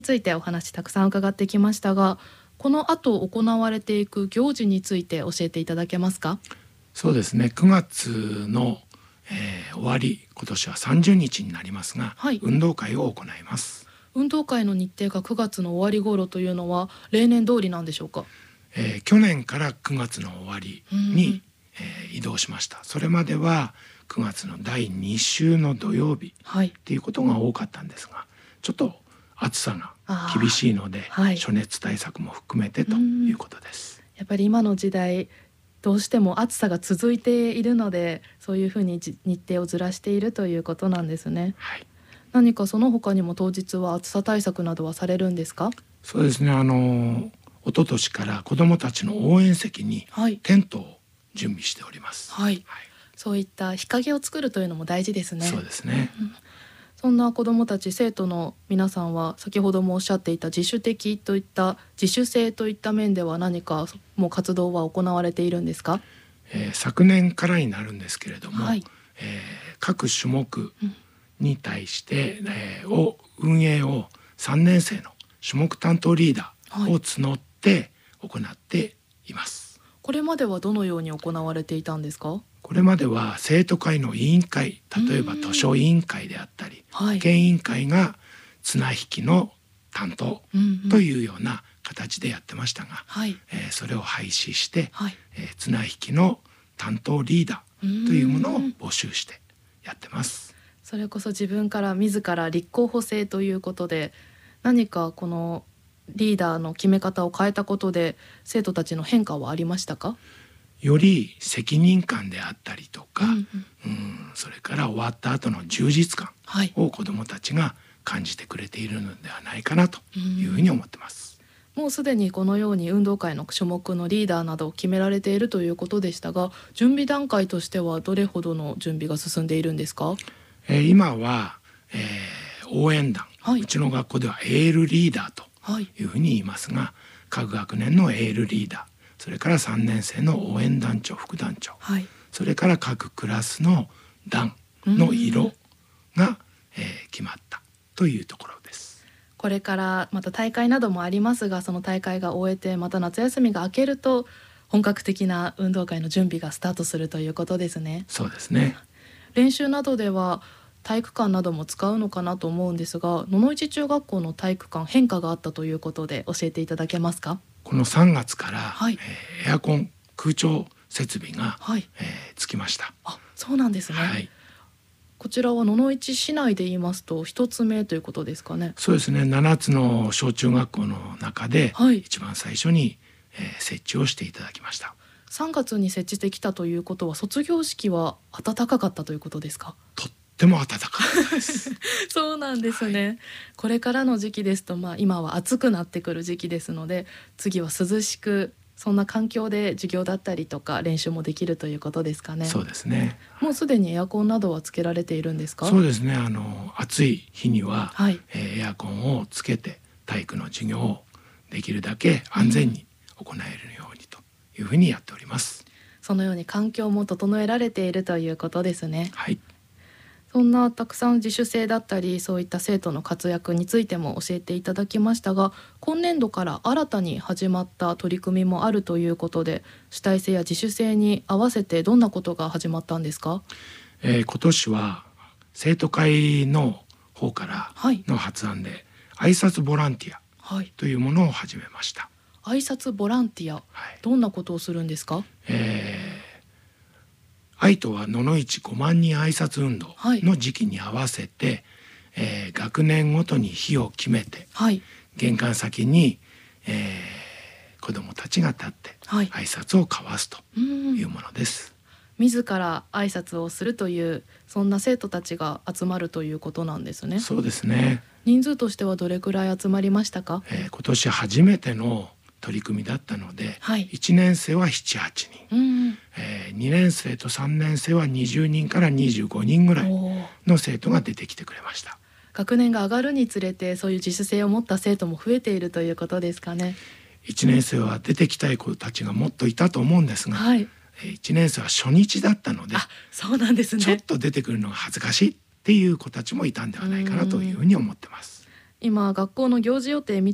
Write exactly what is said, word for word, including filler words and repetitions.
ついてお話たくさん伺ってきましたが、この後行われていく行事について教えていただけますか？ そうですね、くがつの、えー終わり、今年はさんじゅうにちになりますが、 はい、 運動会を行います。 運動会の日程がくがつの終わり頃というのは例年通りなんでしょうか？ えー去年からくがつの終わりに、 うんえー移動しました。それまではくがつのだいに週の土曜日はい、 っていうことが多かったんですが、ちょっと暑さがあー厳しいので、 はい暑熱対策も含めてということです。 やっぱり今の時代どうしても暑さが続いているので、そういうふうにじ日程をずらしているということなんですね。 はい何かその他にも当日は暑さ対策などはされるんですか？ そうですね、あの一昨年から子どもたちの応援席にはいテントを準備しております。 はい、そういった日陰を作るというのも大事ですね。 そうですね。 そんな子どもたち生徒の皆さんは先ほどもおっしゃっていた自主的といった自主性といった面では何かもう活動は行われているんですか？ えー昨年からになるんですけれども、 はいえー各種目に対して、えーを運営をさんねん生の種目担当リーダーを募って行っています。 これまではどのように行われていたんですか？ これまでは生徒会の委員会、例えば図書委員会であったり、 はい、 保健委員会が綱引きの担当うんうんというような形でやってましたが、 はいえーそれを廃止して、 はい、 えー綱引きの担当リーダーというものを募集してやってます。 それこそ自分から自ら立候補制ということで、何かこのリーダーの決め方を変えたことで生徒たちの変化はありましたか？ より責任感であったりとか、 うんうんうんそれから終わった後の充実感はい、 を子どもたちが感じてくれているのではないかなというふうに思ってます。 もうすでにこのように運動会の種目のリーダーなどを決められているということでしたが、準備段階としてはどれほどの準備が進んでいるんですか？ えー今は、えー応援団、 はいうちの学校ではエールリーダーとはい、 いうふうに言いますが、各学年のエールリーダー、それからさんねん生の応援団長、副団長、 はい、 それから各クラスの団の色が、えー決まったというところです。 これからまた大会などもありますが、その大会が終えてまた夏休みが明けると本格的な運動会の準備がスタートするということですね。 そうですね。 練習などでは体育館なども使うのかなと思うんですが、野々市中学校の体育館変化があったということで教えていただけますか？ このさんがつから、 はいえーエアコン空調設備が、 はい、 えーつきました。 あ、そうなんですね。 はい、 こちらは野々市市内で言いますと一つ目ということですかね。 そうですね。ななつの小中学校の中で、 はい一番最初に、えー設置をしていただきました。 さんがつに設置できたということは卒業式は暖かかったということですか？ とっても暖かかったですそうなんですね、これからの時期ですと、まあ、今は暑くなってくる時期ですので、次は涼しくそんな環境で授業だったりとか練習もできるということですかね。 そうですね。 もうすでにエアコンなどはつけられているんですか？ そうですね。あの暑い日には、 はい、 えーエアコンをつけて体育の授業をできるだけ安全に行えるようにというふうにやっております。 そのように環境も整えられているということですね。 はい。 そんなたくさん自主性だったりそういった生徒の活躍についても教えていただきましたが、今年度から新たに始まった取り組みもあるということで、主体性や自主性に合わせてどんなことが始まったんですか？ えー今年は生徒会の方からはいの発案で、挨拶ボランティアはい、 というものを始めました。 挨拶ボランティア、 はい。 どんなことをするんですか？ えー愛とは野々市ごまん人挨拶運動の時期に合わせて、えー学年ごとに日を決めて、 はい玄関先に、えー子どもたちが立ってはい、 挨拶を交わすとうんいうものです。 自ら挨拶をするという、そんな生徒たちが集まるということなんですね。 そうですね。 人数としてはどれくらい集まりましたか？ えー今年初めての取り組みだったので、 はいいちねん生はなな、はちにん、 うんえーにねん生とさんねん生はにじゅうにんからにじゅうごにんぐらいおーの生徒が出てきてくれました。 学年が上がるにつれてそういう自主性を持った生徒も増えているということですかね。 いちねん生は出てきたい子たちがもっといたと思うんですが、 はい、 えーいちねん生は初日だったので、 あ、そうなんですちょっね。 と出てくるのが恥ずかしいっていう子たちもいたんではないかなというふうに思ってます。 今学校の行事予定見